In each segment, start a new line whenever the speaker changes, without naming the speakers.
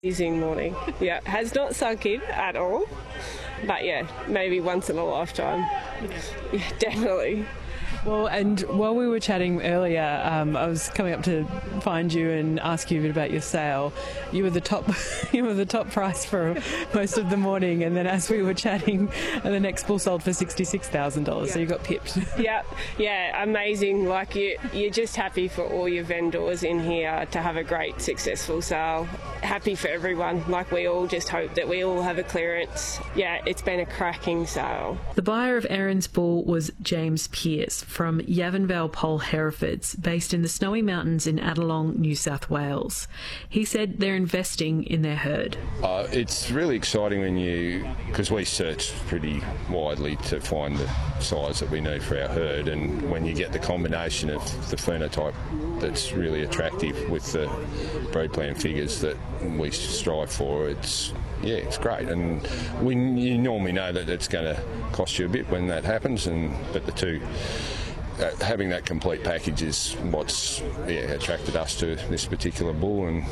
Amazing morning. Yeah, has not sunk in at all. But yeah, maybe once in a lifetime. Yeah, definitely.
Well, and while we were chatting earlier, I was coming up to find you and ask you a bit about your sale. You were the top, you were the top price for most of the morning, and then as we were chatting, the next bull sold for $66,000. So you got pipped.
Yeah, amazing. Like you're just happy for all your vendors in here to have a great, successful sale. Happy for everyone. Like we all just hope that we all have a clearance. Yeah, it's been a cracking sale.
The buyer of Erin's bull was James Pearce from Yavanvale Pole Herefords, based in the Snowy Mountains in Adelong, New South Wales. He said they're investing in their herd.
It's really exciting because we search pretty widely to find the size that we need for our herd, and when you get the combination of the phenotype that's really attractive with the breed plan figures that we strive for, it's great. And you normally know that it's going to cost you a bit when that happens, but the two, having that complete package is what's attracted us to this particular bull, and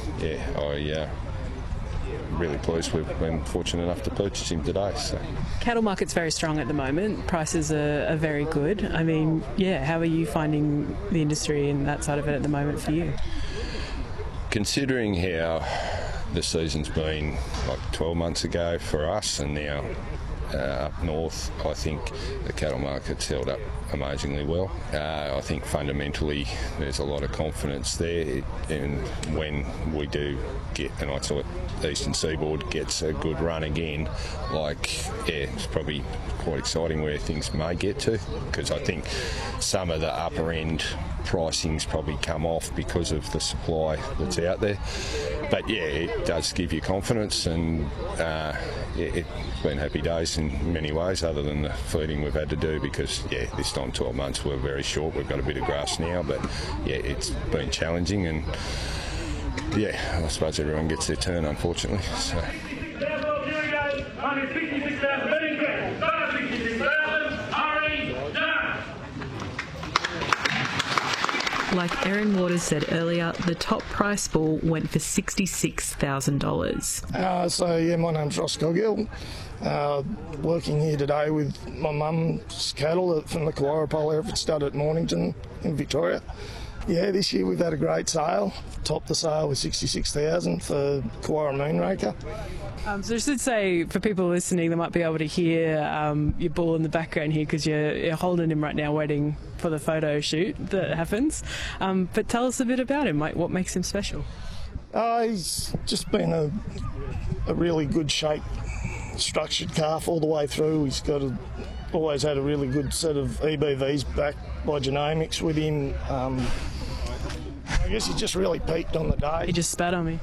really pleased we've been fortunate enough to purchase him today. So.
Cattle market's very strong at the moment. Prices are very good. I mean, how are you finding the industry and that side of it at the moment for you?
Considering how the season's been like 12 months ago for us, and now up north, I think the cattle market's held up amazingly well. I think fundamentally there's a lot of confidence there, and when we do get, and I thought Eastern Seaboard gets a good run again, it's probably quite exciting where things may get to, because I think some of the upper end pricing's probably come off because of the supply that's out there. But it does give you confidence, and it's been happy days in many ways, other than the feeding we've had to do, because this time 12 months we're very short. We've got a bit of grass now, but it's been challenging, and I suppose everyone gets their turn, unfortunately. So.
Like Erin Waters said earlier, the top price bull went for $66,000.
My name's Ross Coghill. Working here today with my mum's cattle from the Kawara Pole Hereford Stud at Mornington in Victoria. This year we've had a great sale. Topped the sale with $66,000 for Kawara Moonraker.
So I should say, for people listening, they might be able to hear your bull in the background here, because you're holding him right now waiting for the photo shoot that happens. But tell us a bit about him. What makes him special?
He's just been a really good shape, structured calf all the way through. He's always had a really good set of EBVs backed by genomics with him. I guess he just really peaked on the day.
He just spat on me.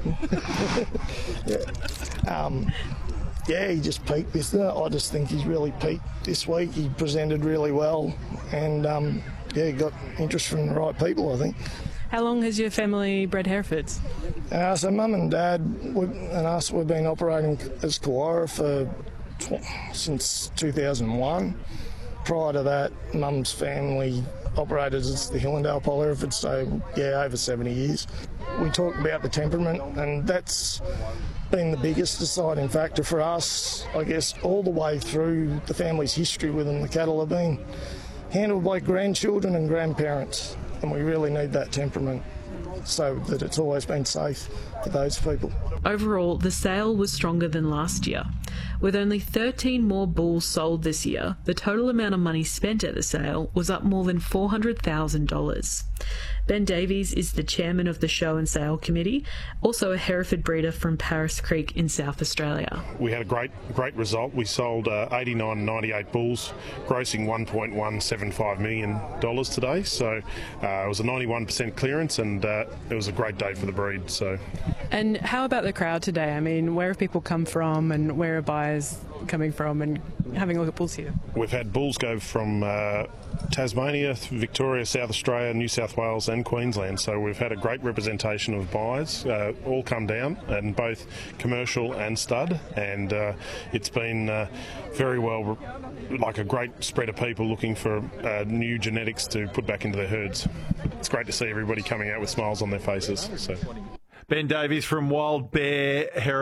He just peaked this. I just think he's really peaked this week. He presented really well, and he got interest from the right people, I think.
How long has your family bred Herefords?
So Mum and Dad and us, we've been operating as Kawara since 2001. Prior to that, Mum's family operated as the Hillendale Pole Hereford, so over 70 years. We talked about the temperament, and that's been the biggest deciding factor for us, I guess, all the way through the family's history with them. The cattle have been handled by grandchildren and grandparents, and we really need that temperament so that it's always been safe for those people.
Overall, the sale was stronger than last year. With only 13 more bulls sold this year, the total amount of money spent at the sale was up more than $400,000. Ben Davies is the chairman of the Show and Sale Committee, also a Hereford breeder from Paris Creek in South Australia.
We had a great result. We sold 89 and 98 bulls, grossing $1.175 million today. So it was a 91% clearance, and it was a great day for the breed. So.
And how about the crowd today? I mean, where have people come from, and where are buyers coming from and having a look at bulls here?
We've had bulls go from Tasmania, Victoria, South Australia, New South Wales and Queensland, so we've had a great representation of buyers all come down, and both commercial and stud, and it's been very well, like a great spread of people looking for new genetics to put back into their herds. It's great to see everybody coming out with smiles on their faces. So.
Ben Davies from Wild Bear Hereford.